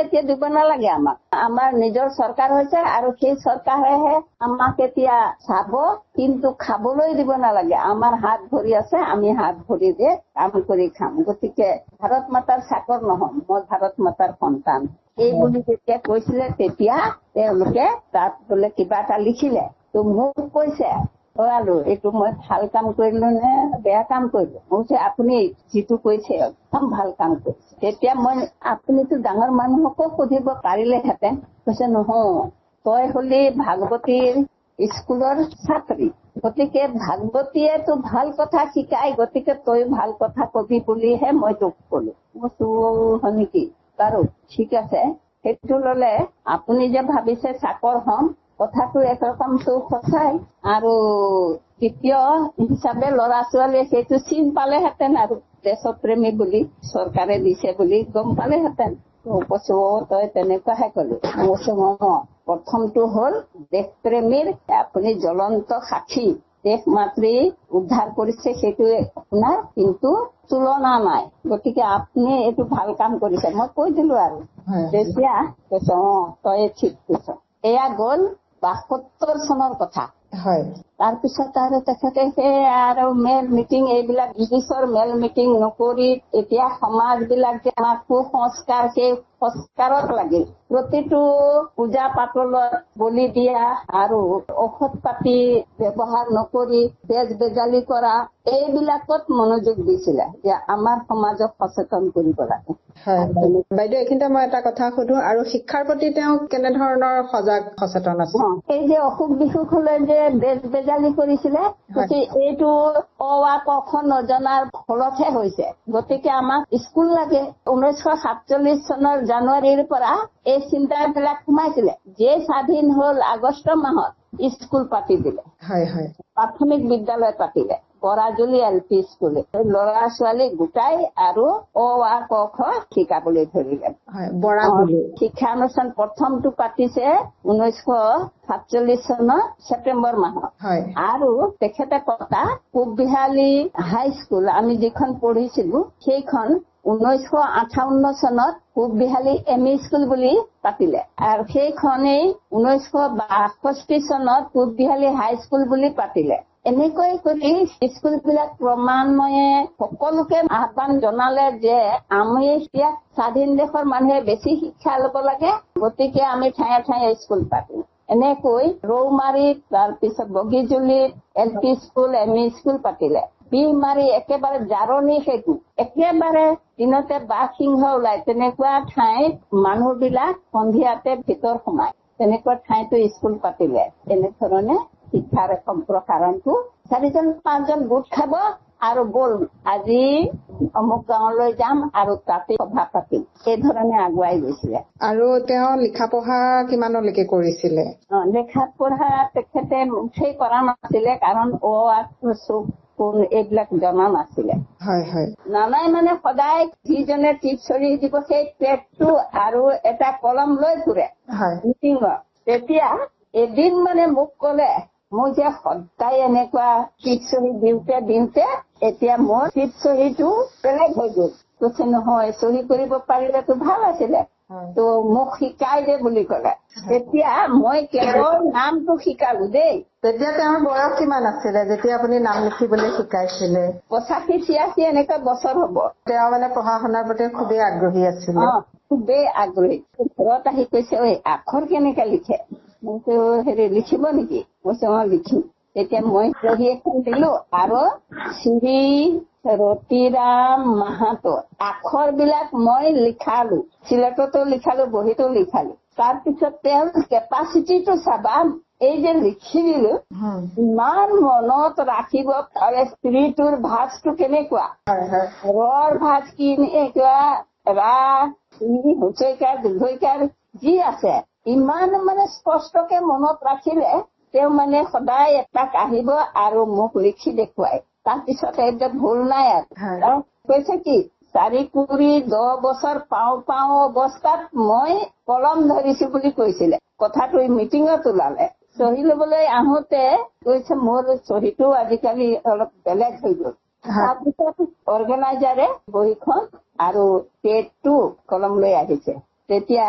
এতিয়া দিব নালাগে আমাক। আমাৰ নিজৰ চৰকাৰ হৈছে আৰু সেই চৰকাৰেহে আমাক এতিয়া চাব, কিন্তু খাবলৈ দিব নালাগে। আমাৰ হাত ভৰি আছে, আমি হাত ভৰি দিয়ে কাম কৰি খাম। গতিকে ভাৰত মাতাৰ চাকৰ নহম, মই ভাৰত মাতাৰ সন্তান এই বুলি যেতিয়া কৈছিলে, তেতিয়া তেওঁলোকে তাত বোলে কিবা এটা লিখিলে। তো মোক কৈছে, এইটো মই ভাল কাম কৰিলো নে বেয়া কাম কৰিলো? মই কৈছে আপুনি যিটো কৈছে একদম ভাল কাম কৰিছে। তেতিয়া মই আপুনিতো ডাঙৰ মানুহকো সুধিব পাৰিলেহেঁতেন। কৈছে নহয়, তই হলি ভাগৱতীৰ স্কুলৰ ছাত্ৰী, গতিকে ভাগৱতীয়েতো ভাল কথা শিকাই, গতিকে তই ভাল কথা কবি বুলিহে মই তোক কলো। হয় নেকি? বাৰু ঠিক আছে, সেইটো ললে আপুনি যে ভাবিছে চাকৰ হম, কথাটো একৰকমটো সঁচাই। আৰু দ্বিতীয় হিচাপে ল'ৰা ছোৱালীয়ে সেইটো চিন পালেহেঁতেন আৰু দেশপ্ৰেমী বুলি চৰকাৰে দিছে বুলি গম পালেহেঁতেন। কৈছো তই তেনেকুৱাহে কলি। কৈছো প্ৰথমটো হ'ল দেশপ্ৰেমীৰ আপুনি জ্বলন্ত সাক্ষী, দেশ মাতৃ উদ্ধাৰ কৰিছে, সেইটোৱে আপোনাৰ কিন্তু তুলনা নাই। গতিকে আপুনি এইটো ভাল কাম কৰিছে, মই কৈ দিলো আৰু। তেতিয়া কৈছ তই ঠিক কৈছ। এয়া গ'ল ৭২ চনৰ কথা। হয়। তাৰপিছত আৰু তেখেতে সেই আৰু মেল মিটিং, এইবিলাক ব্ৰিটিছৰ মেল মিটিং নকৰি এতিয়া সমাজ বিলাক যে আমাক কুসংস্কাৰ, সেই সংস্কাৰত লাগিল। প্ৰতিটো পূজা পাতলত বলি দিয়া আৰু ঔষধ পাতি ব্যৱহাৰ নকৰি বেজ বেজালি কৰা, এইবিলাকত মনোযোগ দিছিলে যে আমাৰ সমাজক সচেতন কৰিব লাগে। হয় বাইদেউ, এইখিনিতে মই এটা কথা সুধো, আৰু শিক্ষাৰ প্ৰতি তেওঁ কেনেধৰণৰ সচেতন আছে? এই যে অসুখ বিসুখ হলে যে বেজ বেজালি কৰিছিলে, এইটো অ আ ক খ নজনাৰ ফলতহে হৈছে। গতিকে আমাক স্কুল লাগে। 1947 চনৰ জানুৱাৰীৰ পৰা এই চিন্তাবিলাক সোমাইছিলে। যে স্বাধীন হল আগষ্ট মাহত স্কুল পাতি দিলে। হয় হয়। প্ৰাথমিক বিদ্যালয় পাতিলে, বৰাজুলি LP স্কুলে। ল'ৰা ছোৱালী গোটাই আৰু অ আ ক খ শিকাবলৈ ধৰিলে। শিক্ষানুষ্ঠান প্ৰথমটো পাতিছে 1947 চনৰ ছেপ্টেম্বৰ মাহত। আৰু তেখেতে পতা পূব বিহালী হাইস্কুল, আমি যিখন পঢ়িছিলো সেইখন 1958 চনত পূব বিহালী ME স্কুল বুলি পাতিলে। আৰু সেইখনেই 1962 চনত পূব বিহালী হাইস্কুল বুলি পাতিলে। এনেকৈ কৰি স্কুল বিলাক ক্ৰমান্বয়ে সকলোকে আহ্বান জনালে যে আমি এতিয়া স্বাধীন দেশৰ মানুহে বেছি শিক্ষা ল'ব লাগে, গতিকে আমি ঠায়ে ঠায়ে স্কুল পাতিম। এনেকৈ ৰৌমাৰীত, তাৰপিছত বগীজুলিত LP স্কুল ME স্কুল পাতিলে। বিহমাৰী একেবাৰে জাৰণি, সেইটো একেবাৰে দিনতে বাঘ সিংহ ওলাই, তেনেকুৱা ঠাইত মানুহ বিলাক সন্ধিয়াতে ভিতৰ সোমায়, তেনেকুৱা ঠাইতো স্কুল পাতিলে। এনেধৰণে শিক্ষাৰ সম্প্ৰসাৰণটো 4-5জন গোট খাব আৰু বল আজি অমুক গাঁৱলৈ যাম আৰু তাতে সভা পাতিম, এই ধৰণে আগুৱাই গৈছিলে। আৰু তেওঁ লিখা পঢ়া কিমানলৈকে কৰিছিলে? লিখা পঢ়া তেখেতে মুঠেই কৰা নাছিলে, কাৰণ এইবিলাক জনা নাছিলে। হয় হয়। নানাই মানে সদায় যিজনে টিপচৰি দিব সেই পেডটো আৰু এটা কলম লৈ ফুৰে মিটিঙত। তেতিয়া এদিন মানে মোক কলে, মই যে সদায় এনেকুৱা টিপচৰি দিওঁতে এতিয়া মোৰ টিপচৰিটো বেলেগ হৈ গল। কৈছে নহয়, চহী কৰিব পাৰিলেতো ভাল আছিলে, তো মোক শিকাই দে বুলি কলে। তেতিয়া মই কেৱল নামটো শিকালো দেই। তেতিয়া তেওঁৰ বয়স কিমান আছিলে যেতিয়া আপুনি নাম লিখিবলৈ শিকাইছিলে? 85-86 এনেকুৱা বছৰ হব। তেওঁ মানে পঢ়া শুনাৰ প্ৰতি খুবেই আগ্ৰহী আছিলে। খুবেই আগ্ৰহী। ঘৰত আহি কৈছে, ঐ আখৰ কেনেকে লিখে? মই লিখিব নেকি? কৈছে লিখিম। তেতিয়া মই বহি এখন দিলো আৰু শ্ৰী ৰতিৰাম মাহাতো আখৰ বিলাক মই লিখালো, চিলেটতো লিখালো, বহীতো লিখালো। তাৰপিছত তেওঁৰ কেপাচিটিটো চাবা, এই যে লিখি দিলো, ইমান মনত ৰাখিব পাৰে। স্ত্ৰীটোৰ ভাজটো কেনেকুৱা, ৰৰ ভাজ কেনেকুৱা, হুচৈকাৰ দীৰ্ঘৈকাৰ যি আছে, ইমান মানে স্পষ্টকে মনত ৰাখিলে। তেওঁ মানে সদায় এপাক আহিব আৰু মোক লিখি দেখুৱাই। তাৰপিছত এইবিলাক ভুল নাই আৰু কৈছে কি, 4-10 বছৰ পাওঁ অৱস্থাত মই কলম ধৰিছো বুলি কৈছিলে। কথাটো মিটিঙত ওলালে। চহী লবলৈ আহোতে কৈছে, মোৰ চহীটো আজিকালি অলপ বেলেগ হৈ গল। তাৰপিছত অৰ্গেনাইজাৰে বহীখন আৰু পেডটো কলম লৈ আহিছে। তেতিয়া